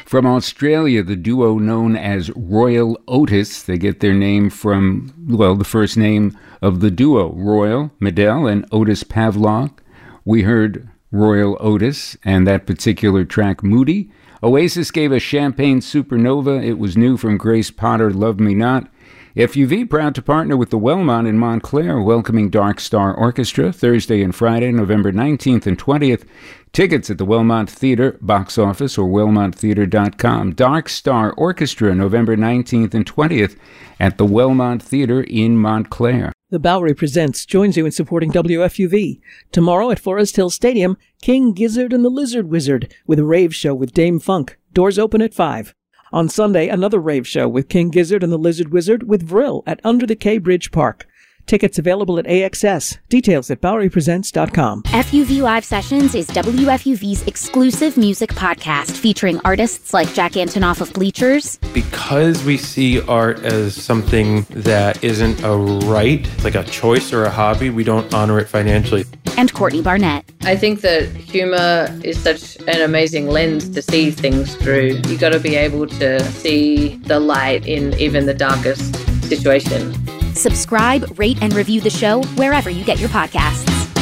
From Australia, the duo known as Royal Otis. They get their name from, the first name of the duo, Royal Medel and Otis Pavlok. We heard Royal Otis and that particular track, Moody. Oasis gave us Champagne Supernova. It was new from Grace Potter, Love Me Not. FUV proud to partner with the Wellmont in Montclair, welcoming Dark Star Orchestra Thursday and Friday, November 19th and 20th. Tickets at the Wellmont Theater box office or wellmonttheater.com. Dark Star Orchestra, November 19th and 20th at the Wellmont Theater in Montclair. The Bowery Presents joins you in supporting WFUV. Tomorrow at Forest Hill Stadium, King Gizzard and the Lizard Wizard with a rave show with Dame Funk. Doors open at 5. On Sunday, another rave show with King Gizzard and the Lizard Wizard with Vril at Under the K Bridge Park. Tickets available at AXS. Details at BoweryPresents.com. FUV Live Sessions is WFUV's exclusive music podcast featuring artists like Jack Antonoff of Bleachers. Because we see art as something that isn't a right, like a choice or a hobby, we don't honor it financially. And Courtney Barnett. I think that humor is such an amazing lens to see things through. You got to be able to see the light in even the darkest situation. Subscribe, rate, and review the show wherever you get your podcasts.